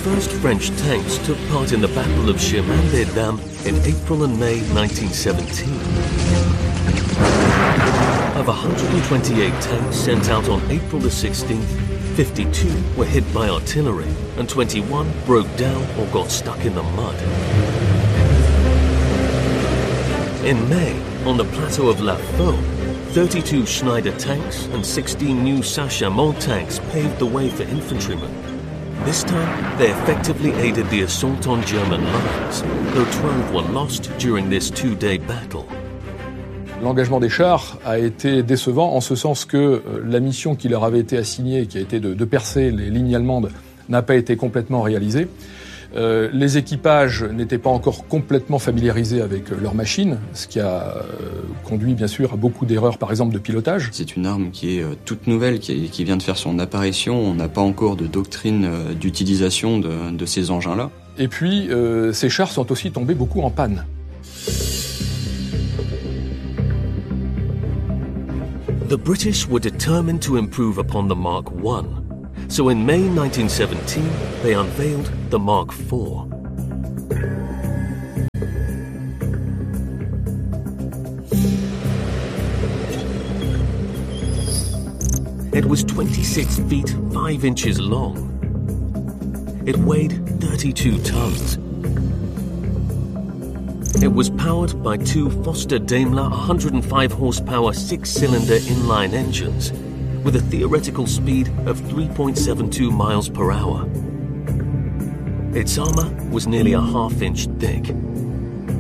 first French tanks took part in the Battle of Chemin-des-Dames in April and May 1917. Of 128 tanks sent out on April the 16th, 52 were hit by artillery and 21 broke down or got stuck in the mud. In May, on the plateau of La Faux, 32 Schneider tanks and 16 new Saint-Chamond tanks paved the way for infantrymen. This time, they effectively aided the assault on German lines, though 12 were lost during this two-day battle. L'engagement des chars a été décevant en ce sens que la mission qui leur avait été assignée, qui a été de percer les lignes allemandes, n'a pas été complètement réalisée. Les équipages n'étaient pas encore complètement familiarisés avec leurs machines, ce qui a conduit bien sûr à beaucoup d'erreurs, par exemple de pilotage. C'est une arme qui est toute nouvelle, qui vient de faire son apparition. On n'a pas encore de doctrine d'utilisation de ces engins-là. Et puis, ces chars sont aussi tombés beaucoup en panne. The British were determined to improve upon the Mark I. So in May 1917, they unveiled the Mark IV. It was 26 feet 5 inches long. It weighed 32 tons. It was powered by two Foster Daimler 105 horsepower six-cylinder inline engines with a theoretical speed of 3.72 miles per hour. Its armor was nearly a half-inch thick.